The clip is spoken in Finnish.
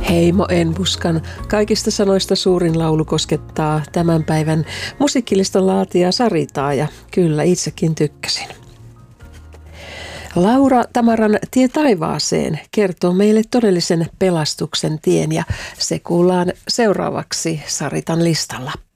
Heimo Enbuskan kaikista sanoista suurin laulu koskettaa tämän päivän musiikkilistan laatijaa Saritaa ja kyllä itsekin tykkäsin. Laura Tamaran Tie taivaaseen kertoo meille todellisen pelastuksen tien ja se kuullaan seuraavaksi Saritan listalla.